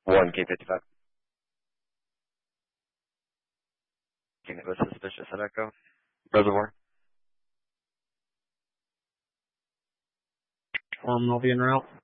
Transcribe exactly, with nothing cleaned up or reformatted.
one K fifty-five. Unit was suspicious at Echo. Reservoir. Um, I'll be en route.